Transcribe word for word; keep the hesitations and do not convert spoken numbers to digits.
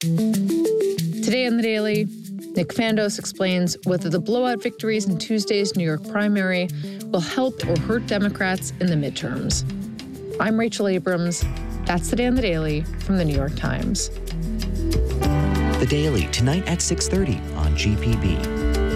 Today on The Daily, Nick Fandos explains whether the blowout victories in Tuesday's New York primary will help or hurt Democrats in the midterms. I'm Rachel Abrams. That's Today on The Daily from The New York Times. The Daily, tonight at six thirty on G P B.